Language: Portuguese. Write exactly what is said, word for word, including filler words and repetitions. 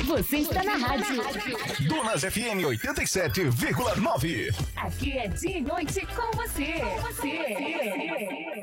Você está na rádio Donas F M oitenta e sete vírgula nove. Aqui é dia e noite com você. Com você.